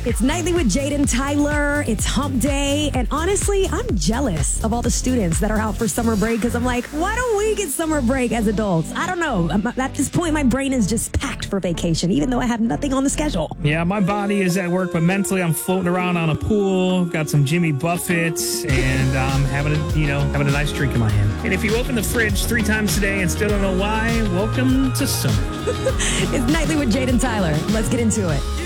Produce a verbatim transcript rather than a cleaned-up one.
It's Nightly with Jaden Tyler. It's hump day. And honestly, I'm jealous of all the students that are out for summer break because I'm like, why don't we get summer break as adults? I don't know. At this point, my brain is just packed for vacation, even though I have nothing on the schedule. Yeah, my body is at work, but mentally I'm floating around on a pool, got some Jimmy Buffett, and I'm um, having a, you know, having a nice drink in my hand. And if you open the fridge three times a day and still don't know why, welcome to summer. It's Nightly with Jaden Tyler. Let's get into it.